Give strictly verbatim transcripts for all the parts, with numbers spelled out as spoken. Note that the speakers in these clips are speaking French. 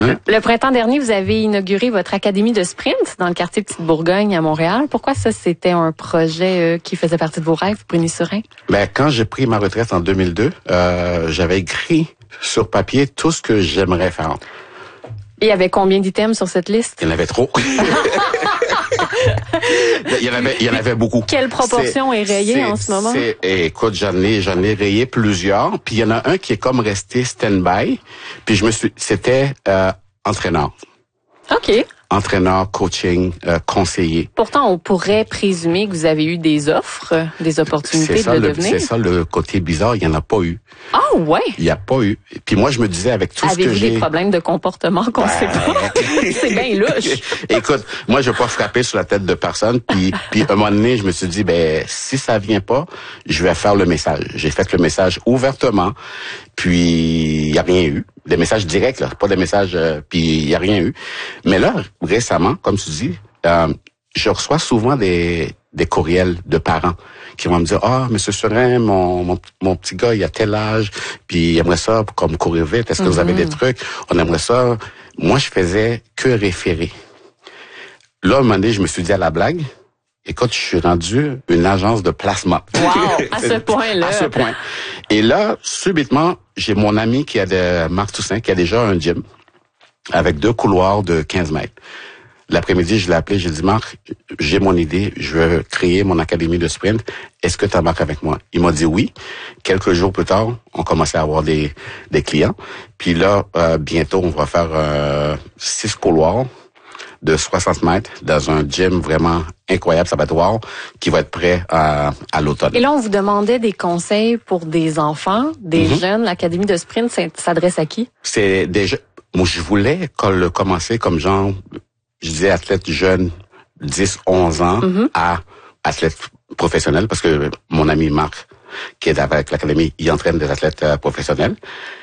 Hein? Le printemps dernier, vous avez inauguré votre académie de sprint dans le quartier Petite-Bourgogne à Montréal. Pourquoi ça, c'était un projet euh, qui faisait partie de vos rêves, Bruni-Surin? Ben, quand j'ai pris ma retraite en deux mille deux, euh, j'avais écrit sur papier tout ce que j'aimerais faire. Il y avait combien d'items sur cette liste? Il y en avait trop. il, y en avait, il y en avait beaucoup. Quelle proportion est, est rayée c'est, en ce moment? C'est, écoute, j'en ai, j'en ai rayé plusieurs. Puis il y en a un qui est comme resté stand-by. Puis je me suis, c'était euh, entraîneur. OK. Entraîneur, coaching, euh, conseiller. Pourtant, on pourrait présumer que vous avez eu des offres, des opportunités c'est ça, de le, devenir. C'est ça le côté bizarre, il n'y en a pas eu. Ah oh, ouais? Il n'y a pas eu. Puis moi, je me disais avec tout Avez-vous ce que j'ai... des problèmes de comportement qu'on ne ben... sait pas? C'est bien louche. Écoute, moi, je veux pas frapper sur la tête de personne. Puis, puis à un moment donné, je me suis dit, ben si ça vient pas, je vais faire le message. J'ai fait le message ouvertement. Puis, il n'y a rien eu. Des messages directs, là, pas des messages... Euh, puis, il n'y a rien eu. Mais là, récemment, comme tu dis, euh, je reçois souvent des, des courriels de parents qui vont me dire « Ah, oh, Monsieur Surin, mon, mon, mon petit gars, il a tel âge, puis il aimerait ça pour comme courir vite. Est-ce que mm-hmm. vous avez des trucs? On aimerait ça. » Moi, je faisais que référer. Là, à un moment donné, je me suis dit à la blague, écoute, je suis rendu une agence de placement. Wow, à ce point-là. À ce point. Et là, subitement, j'ai mon ami qui a de Marc Toussaint, qui a déjà un gym avec deux couloirs de quinze mètres. L'après-midi, je l'ai appelé, j'ai dit, Marc, j'ai mon idée, je veux créer mon académie de sprint. Est-ce que tu embarques avec moi? Il m'a dit oui. Quelques jours plus tard, on commençait à avoir des, des clients. Puis là, euh, bientôt, on va faire euh, six couloirs de soixante mètres dans un gym vraiment incroyable, ça va être wow, qui va être prêt à, à l'automne. Et là, on vous demandait des conseils pour des enfants, des mm-hmm. jeunes. L'Académie de sprint s'adresse à qui? C'est des jeunes. Moi, je voulais commencer comme genre, je disais athlète jeune, dix, onze ans, mm-hmm. à athlète professionnel, parce que mon ami Marc, qui est avec l'Académie, il entraîne des athlètes euh, professionnels.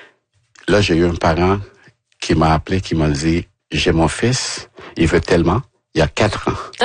Là, j'ai eu un parent qui m'a appelé, qui m'a dit, j'ai mon fils, il veut tellement, il y a quatre ans.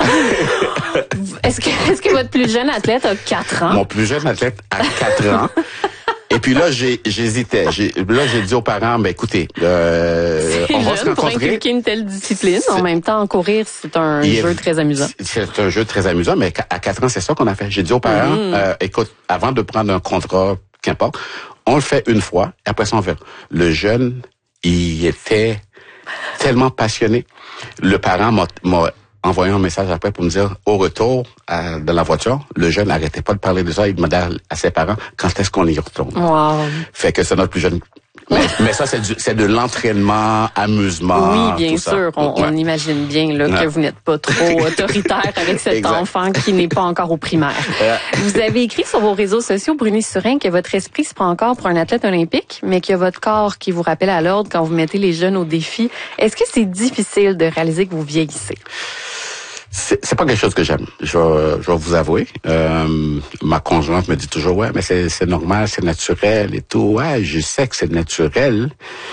est-ce que, est-ce que votre plus jeune athlète a quatre ans? Mon plus jeune athlète a quatre ans. Et puis là, j'ai, j'hésitais. J'ai, là, j'ai dit aux parents, ben écoutez, euh, on va se rencontrer. Pour inculquer une telle discipline, en même temps, courir, c'est un il jeu est, très amusant. C'est un jeu très amusant, mais à quatre ans, c'est ça qu'on a fait. J'ai dit aux parents, mm. euh, écoute, avant de prendre un contrat, qu'importe, on le fait une fois, et après ça, on fait. Le jeune, il était tellement passionné. Le parent m'a, m'a envoyé un message après pour me dire, au retour à, de la voiture, le jeune n'arrêtait pas de parler de ça. Il demandait à ses parents, quand est-ce qu'on y retourne? Wow. Fait que c'est notre plus jeune. Mais, mais ça, c'est, du, c'est de l'entraînement, amusement. Oui, bien tout sûr. Ça. On, ouais. on imagine bien là, ouais. que vous n'êtes pas trop autoritaire avec cet exact. enfant qui n'est pas encore au primaire. Euh. Vous avez écrit sur vos réseaux sociaux, Bruni-Surin, que votre esprit se prend encore pour un athlète olympique, mais qu'il y a votre corps qui vous rappelle à l'ordre quand vous mettez les jeunes au défi. Est-ce que c'est difficile de réaliser que vous vieillissez? C'est, c'est pas quelque chose que j'aime. Je vais, je vais vous avouer. Euh, ma conjointe me dit toujours, ouais, mais c'est, c'est normal, c'est naturel et tout. Ouais, je sais que c'est naturel,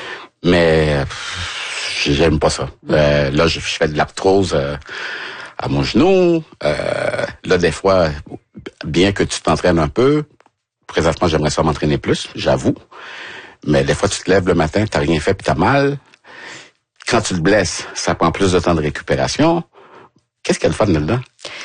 mais pff, j'aime pas ça. Mm. Euh, là, je, je fais de l'arthrose euh, à mon genou. Euh, là, des fois, bien que tu t'entraînes un peu, présentement, j'aimerais ça m'entraîner plus, j'avoue. Mais des fois, tu te lèves le matin, t'as rien fait puis t'as mal. Quand tu te blesses, ça prend plus de temps de récupération. Qu'est-ce qu'il y a de fun là-dedans?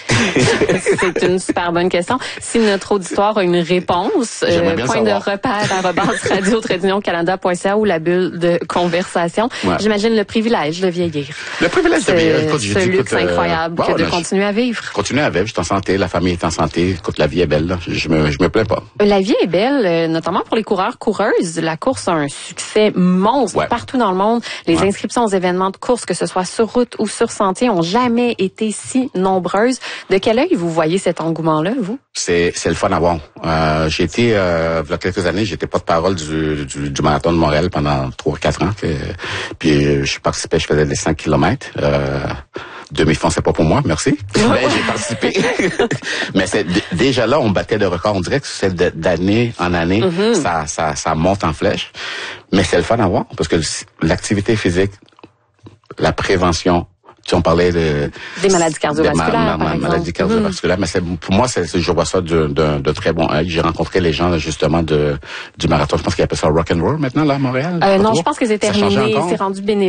C'est une super bonne question. Si notre auditoire a une réponse, euh, point de repère arobase radio trait d'union canada point c a ou la bulle de conversation. Ouais. J'imagine le privilège de vieillir. Le privilège de vieillir. Écoute, ce luxe euh, incroyable bon, que de là, continuer à vivre. Continuer à vivre, je suis en santé, la famille est en santé. Écoute, la vie est belle, là. Je me, je me plains pas. La vie est belle, notamment pour les coureurs, coureuses. La course a un succès monstre ouais. partout dans le monde. Les ouais. inscriptions aux événements de course, que ce soit sur route ou sur sentier, ont jamais été si nombreuses. De quel œil vous voyez cet engouement-là, vous? C'est, c'est le fun à voir. Euh, j'ai été, euh, il y a quelques années, j'étais porte-parole du, du, du marathon de Montréal pendant trois ou quatre ans. Que, puis je participais, je faisais des cinq kilomètres. Euh, demi-fond, c'est pas pour moi, merci. Mais j'ai participé. Mais c'est, d- déjà là, on battait de records. On dirait que c'est de, d'année en année, mm-hmm. ça, ça, ça monte en flèche. Mais c'est le fun à voir parce que l'activité physique, la prévention, Si on parlait de des maladies cardiovasculaires, ma, ma, ma, par exemple. maladie cardiovasculaire, mmh. mais c'est, pour moi, c'est, je vois ça de, de, de très bon œil. J'ai rencontré les gens justement de du marathon. Je pense qu'ils appellent ça rock and roll maintenant là à Montréal. Euh, non, je pense que c'est terminé. C'est rendu bénévole.